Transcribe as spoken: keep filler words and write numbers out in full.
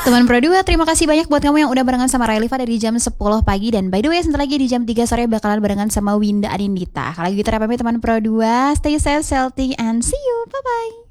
Teman Pro dua, terima kasih banyak buat kamu yang udah barengan sama Railifa dari jam sepuluh pagi. Dan by the way, sebentar lagi di jam tiga sore bakalan barengan sama Winda Adindita. Kalau gitu, pamit teman Pro dua, stay safe, healthy, and see you, bye-bye.